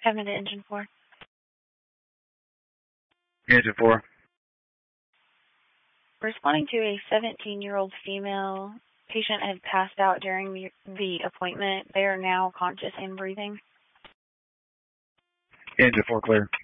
Having to engine 4. Engine 4. Responding to a 17-year-old female patient had passed out during the appointment. They are now conscious and breathing. Engine 4 clear.